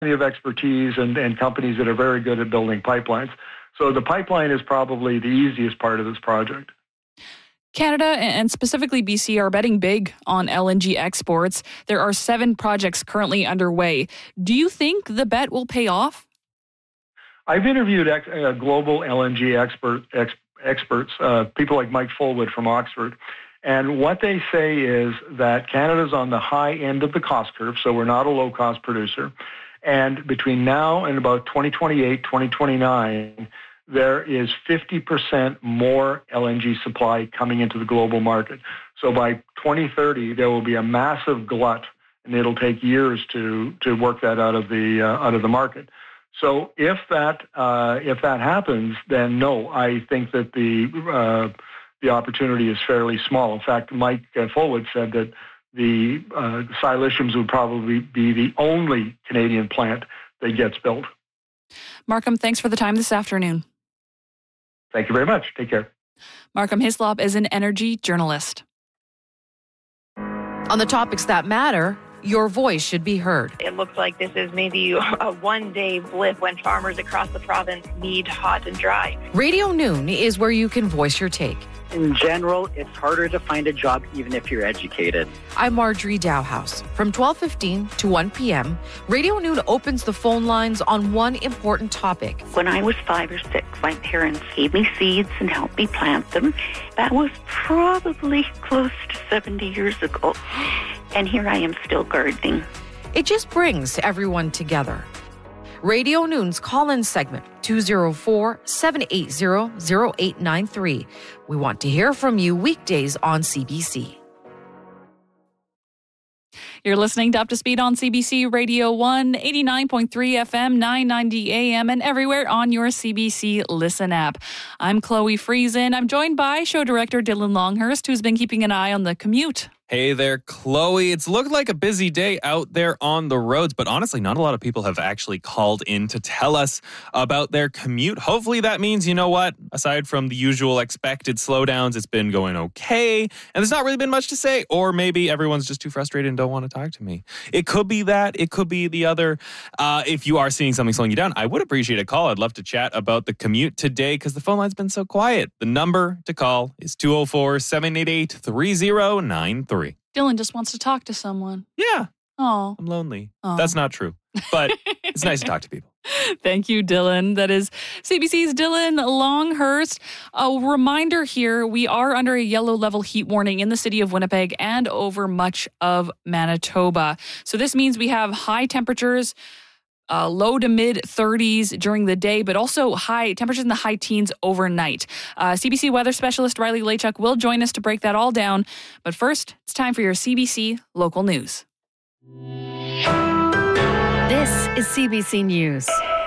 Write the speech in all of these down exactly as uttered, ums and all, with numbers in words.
of expertise and, and companies that are very good at building pipelines. So the pipeline is probably the easiest part of this project. Canada and specifically B C are betting big on L N G exports. There are seven projects currently underway. Do you think the bet will pay off? I've interviewed ex- uh, global L N G expert, ex- experts, uh, people like Mike Fullwood from Oxford. And what they say is that Canada's on the high end of the cost curve, so we're not a low-cost producer. And between now and about twenty twenty-eight, twenty twenty-nine, there is fifty percent more L N G supply coming into the global market. So by twenty thirty, there will be a massive glut, and it'll take years to to work that out of the uh, out of the market. So if that uh, if that happens, then no, I think that the uh, the opportunity is fairly small. In fact, Mike uh, Fullwood said that the uh, siliciums would probably be the only Canadian plant that gets built. Markham, thanks for the time this afternoon. Thank you very much. Take care. Markham Hislop is an energy journalist. On the topics that matter, your voice should be heard. It looks like this is maybe a one-day blip when farmers across the province need hot and dry. Radio Noon is where you can voice your take. In general, it's harder to find a job even if you're educated. I'm Marjorie Dowhouse. From twelve fifteen to one p.m., Radio Noon opens the phone lines on one important topic. When I was five or six, my parents gave me seeds and helped me plant them. That was probably close to seventy years ago. And here I am still gardening. It just brings everyone together. Radio Noon's call-in segment, two oh four, seven eight zero, zero eight nine three. We want to hear from you weekdays on C B C. You're listening to Up to Speed on C B C Radio one, eighty-nine point three F M, nine ninety A M, and everywhere on your C B C Listen app. I'm Chloe Friesen. I'm joined by show director Dylan Longhurst, who's been keeping an eye on the commute. Hey there, Chloe. It's looked like a busy day out there on the roads, but honestly, not a lot of people have actually called in to tell us about their commute. Hopefully that means, you know what, aside from the usual expected slowdowns, it's been going okay, and there's not really been much to say, or maybe everyone's just too frustrated and don't want to talk to me. It could be that, it could be the other. Uh, if you are seeing something slowing you down, I would appreciate a call. I'd love to chat about the commute today because the phone line's been so quiet. The number to call is two oh four, seven eight eight, three oh nine three. Dylan just wants to talk to someone. Yeah. Oh, I'm lonely. Aw. That's not true, but it's nice to talk to people. Thank you, Dylan. That is C B C's Dylan Longhurst. A reminder here, we are under a yellow level heat warning in the city of Winnipeg and over much of Manitoba. So this means we have high temperatures, Uh, low to mid thirties during the day, but also high temperatures in the high teens overnight. Uh, C B C weather specialist Riley Lachuk will join us to break that all down. But first, it's time for your C B C local news. This is C B C News.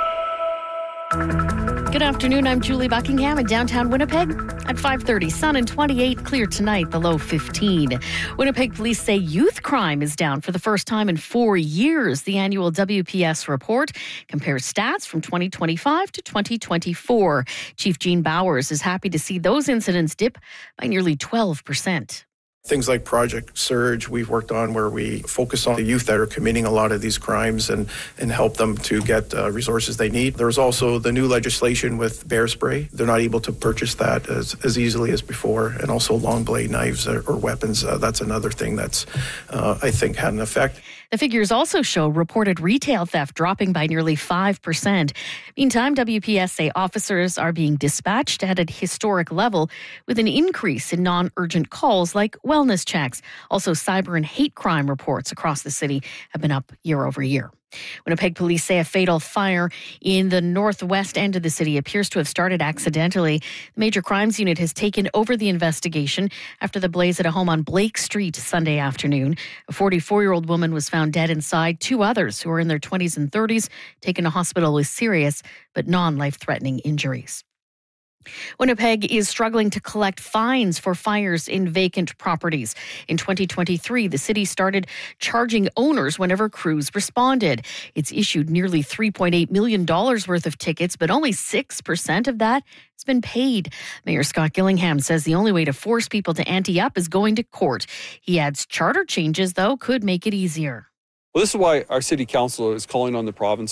Good afternoon, I'm Julie Buckingham in downtown Winnipeg. At five thirty, sun and twenty-eight, clear tonight, the low fifteen. Winnipeg police say youth crime is down for the first time in four years. The annual W P S report compares stats from twenty twenty-five to twenty twenty-four. Chief Gene Bowers is happy to see those incidents dip by nearly twelve percent. Things like Project Surge we've worked on where we focus on the youth that are committing a lot of these crimes and, and help them to get uh, resources they need. There's also the new legislation with bear spray. They're not able to purchase that as, as easily as before. And also long blade knives or, or weapons. Uh, that's another thing that's, uh, I think, had an effect. The figures also show reported retail theft dropping by nearly five percent. Meantime, W P S say officers are being dispatched at a historic level with an increase in non-urgent calls like wellness checks. Also, cyber and hate crime reports across the city have been up year over year. Winnipeg police say a fatal fire in the northwest end of the city appears to have started accidentally. The Major Crimes Unit has taken over the investigation after the blaze at a home on Blake Street Sunday afternoon. A forty-four-year-old woman was found dead inside. Two others who are in their twenties and thirties taken to hospital with serious but non-life-threatening injuries. Winnipeg is struggling to collect fines for fires in vacant properties. In twenty twenty-three, the city started charging owners whenever crews responded. It's issued nearly three point eight million dollars worth of tickets, but only six percent of that has been paid. Mayor Scott Gillingham says the only way to force people to ante up is going to court. He adds charter changes, though, could make it easier. Well, this is why our city council is calling on the province